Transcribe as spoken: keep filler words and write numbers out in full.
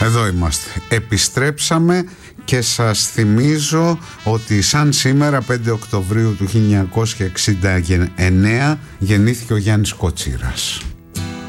Εδώ είμαστε. Επιστρέψαμε και σας θυμίζω ότι σαν σήμερα πέντε Οκτωβρίου του χίλια εννιακόσια εξήντα εννέα γεννήθηκε ο Γιάννης Κότσιρας.